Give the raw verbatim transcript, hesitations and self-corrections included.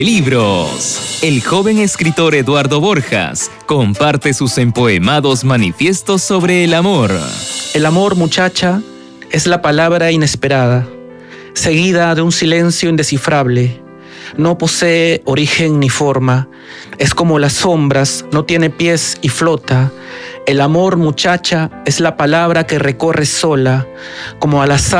Libros. El joven escritor Eduardo Borjas comparte sus empoemados manifiestos sobre el amor. El amor, muchacha, es la palabra inesperada, seguida de un silencio indescifrable. No posee origen ni forma, es como las sombras, no tiene pies y flota. El amor, muchacha, es la palabra que recorre sola, como al azar.